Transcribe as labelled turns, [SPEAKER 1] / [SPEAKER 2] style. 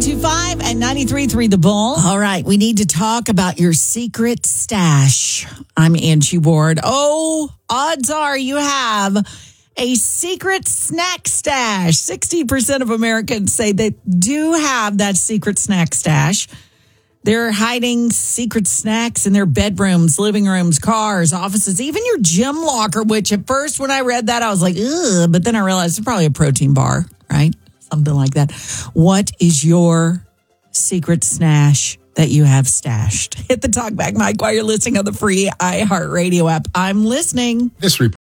[SPEAKER 1] 92.5 and 93.3 The Bull. All right, we need to talk about your secret stash. I'm Angie Ward. Oh, odds are you have a secret snack stash. 60% of Americans say they do have that secret snack stash. They're hiding secret snacks in their bedrooms, living rooms, cars, offices, even your gym locker, which at first when I read that, I was like, ugh, but then I realized it's probably a protein bar, right? Something like that. What is your secret stash that you have stashed? Hit the talkback mic while you're listening on the free iHeartRadio app. I'm listening.
[SPEAKER 2] This report.